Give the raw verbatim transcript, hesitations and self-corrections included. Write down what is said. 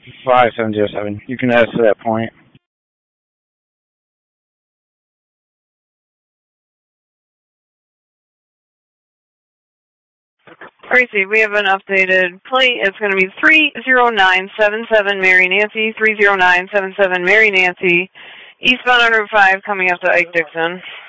five seven zero seven. You can add us to that point. Gracie, we have an updated plate. It's going to be three zero nine seven seven Mary Nancy, three zero nine seven seven Mary Nancy, eastbound on Route five coming up to Ike Dixon.